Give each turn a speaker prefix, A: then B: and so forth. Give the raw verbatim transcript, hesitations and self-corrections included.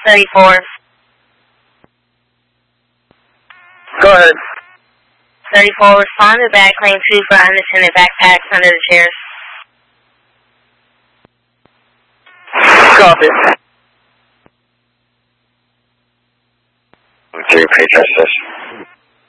A: thirty-four.
B: Go ahead.
A: thirty-four, respond to bad claim two for unattended backpacks under the chairs.
B: Copy.
C: Okay, pay test this.